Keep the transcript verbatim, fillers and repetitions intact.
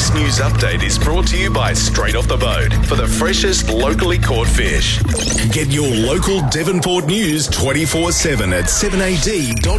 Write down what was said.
This news update is brought to you by Straight Off the Boat for the freshest locally caught fish. Get your local Devonport news twenty-four seven at seven a d dot